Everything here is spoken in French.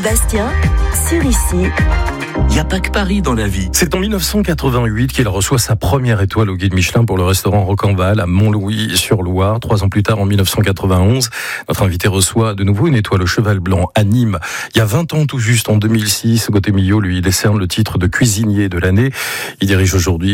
Bastien, sur Ici. Il n'y a pas que Paris dans la vie. C'est en 1988 qu'il reçoit sa première étoile au guide Michelin pour le restaurant Rocambal à Montlouis-sur-Loire. 3 ans plus tard, en 1991, notre invité reçoit de nouveau une étoile au Cheval Blanc à Nîmes. Il y a 20 ans tout juste, en 2006, Gauthier Millot lui décerne le titre de cuisinier de l'année. Il dirige aujourd'hui